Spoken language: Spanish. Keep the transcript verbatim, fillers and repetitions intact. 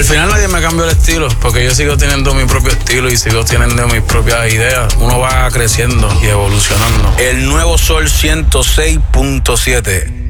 Al final nadie me cambió el estilo, porque yo sigo teniendo mi propio estilo y sigo teniendo mis propias ideas. Uno va creciendo y evolucionando. El nuevo Sol ciento seis punto siete.